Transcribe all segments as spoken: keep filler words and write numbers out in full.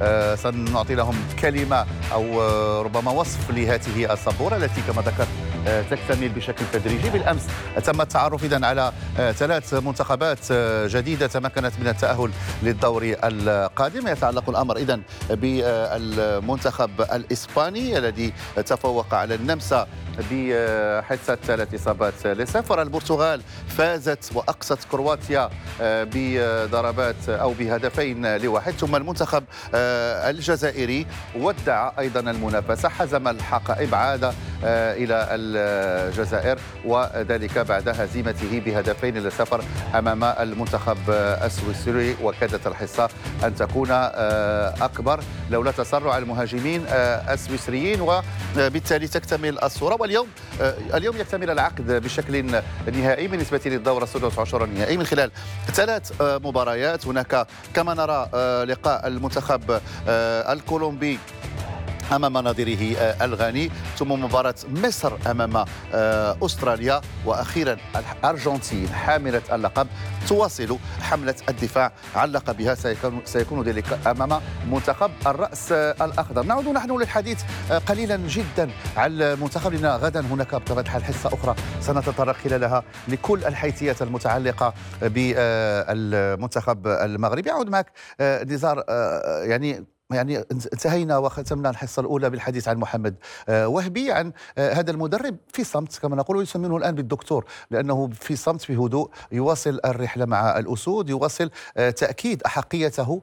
سنعطي لهم كلمة أو ربما وصف لهذه السبورة التي كما ذكرت تكتمل بشكل تدريجي. بالأمس تم التعرف إذن على ثلاث منتخبات جديدة تمكنت من التأهل للدور القادم. يتعلق الأمر إذن بالمنتخب الإسباني الذي تفوق على النمسا بحصة ثلاث إصابات لصفر. البرتغال فازت وأقصت كرواتيا بضربات أو بهدفين لواحد. ثم المنتخب الجزائري ودع أيضا المنافسة، حزم الحقائب، عاد إلى الجزائر وذلك بعد هزيمته بهدفين لصفر أمام المنتخب السويسري، وكادت الحصة أن تكون أكبر لولا تسرع المهاجمين السويسريين، وبالتالي تكتمل الصورة. واليوم اليوم يكتمل العقد بشكل نهائي بالنسبة للدورة السادسة عشر النهائي من خلال ثلاث مباريات. هناك كما نرى لقاء المنتخب الكولومبي أمام نظيره الغاني، ثم مباراة مصر أمام أستراليا، وأخيرا الأرجنتين حاملة اللقب تواصل حملة الدفاع عن لقبها، سيكون, سيكون ذلك أمام منتخب الرأس الأخضر. نعود نحن للحديث قليلا جدا عن المنتخب، لأن غدا هناك بطبيعة الحال حصة أخرى سنتطرق خلالها لكل الحيثيات المتعلقة بالمنتخب المغربي. أعود معك نزار، يعني يعني انتهينا وختمنا الحصة الأولى بالحديث عن محمد وهبي، عن هذا المدرب في صمت كما نقول، ويسمونه الآن بالدكتور، لأنه في صمت في هدوء يواصل الرحلة مع الأسود، يواصل تأكيد أحقيته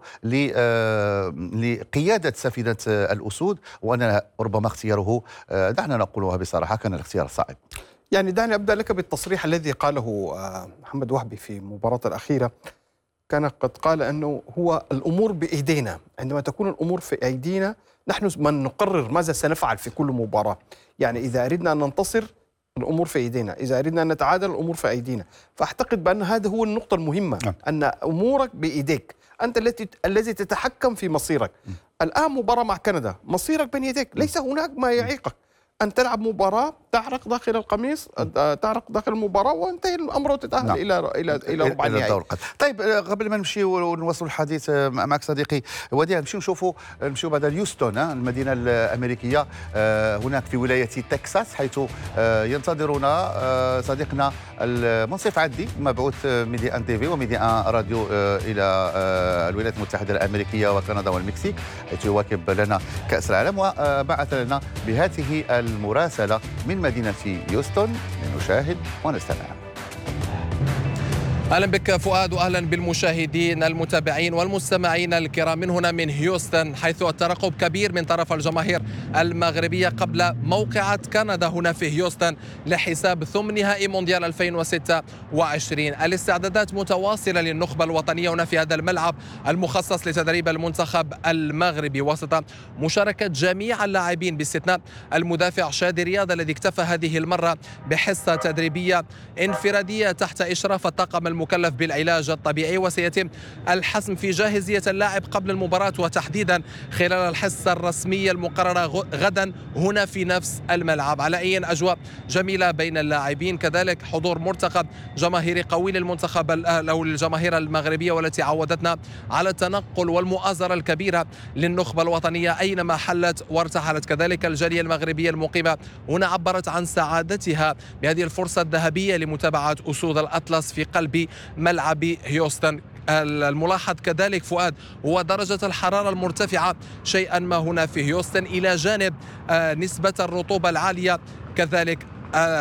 لقيادة سفينة الأسود. وأنا ربما اختياره، دعنا نقولها بصراحة، كان الاختيار صعب. يعني دعني أبدأ لك بالتصريح الذي قاله محمد وهبي في المباراة الأخيرة. كان قد قال أنه هو الأمور بإيدينا، عندما تكون الأمور في أيدينا نحن من نقرر ماذا سنفعل في كل مباراة. يعني إذا أردنا أن ننتصر الأمور في أيدينا، إذا أردنا أن نتعادل الأمور في أيدينا. فأعتقد بأن هذا هو النقطة المهمة، أن أمورك بإيديك، أنت التي الذي تتحكم في مصيرك. الآن مباراة مع كندا، مصيرك بين يديك، ليس هناك ما يعيقك أن تلعب مباراة تعرق داخل القميص، تعرق داخل المباراة، وانتهي الأمر وتتأهل نعم. إلى إلى إلى ربع النهائي. طيب قبل ما نمشي ونواصل الحديث معك صديقي وديع، نمشي نشوفوا نمشيو بعد هيوستن، المدينة الأمريكية هناك في ولاية تكساس، حيث ينتظرنا صديقنا المنصف عدي، مبعوث ميديا ان تي في وميديا ان راديو إلى الولايات المتحدة الأمريكية وكندا والمكسيك، حيث يواكب لنا كأس العالم، وبعث لنا بهذه المراسلة من مدينة هيوستن. لنشاهد ونستمع. أهلا بك فؤاد، وأهلا بالمشاهدين المتابعين والمستمعين الكرام من هنا من هيوستن، حيث الترقب كبير من طرف الجماهير المغربية قبل موقعة كندا هنا في هيوستن لحساب ثمن نهائي مونديال ألفين وستة وعشرين. الاستعدادات متواصلة للنخبة الوطنية هنا في هذا الملعب المخصص لتدريب المنتخب المغربي، وسط مشاركة جميع اللاعبين باستثناء المدافع شادي رياض الذي اكتفى هذه المرة بحصة تدريبية انفرادية تحت إشراف الطاقم المكلف بالعلاج الطبيعي، وسيتم الحسم في جاهزية اللاعب قبل المباراة، وتحديدا خلال الحصة الرسمية المقررة غدا هنا في نفس الملعب. على أي أجواء جميلة بين اللاعبين، كذلك حضور مرتقب جماهيري قوي للمنتخب أو الجماهير المغربية، والتي عودتنا على التنقل والمؤازرة الكبيرة للنخبة الوطنية أينما حلت وارتحلت. كذلك الجالية المغربية المقيمة هنا عبرت عن سعادتها بهذه الفرصة الذهبية لمتابعة أسود الأطلس في قلب ملعب هيوستن. الملاحظ كذلك فؤاد هو درجة الحرارة المرتفعة شيئا ما هنا في هيوستن، إلى جانب نسبة الرطوبة العالية، كذلك